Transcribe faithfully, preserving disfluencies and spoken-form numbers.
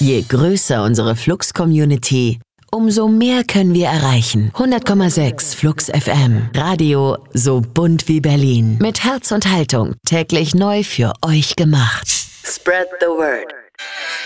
Je größer unsere Flux-Community, umso mehr können wir erreichen. hundert Komma sechs Flux F M. Radio so bunt wie Berlin. Mit Herz und Haltung. Täglich neu für euch gemacht. Spread the word.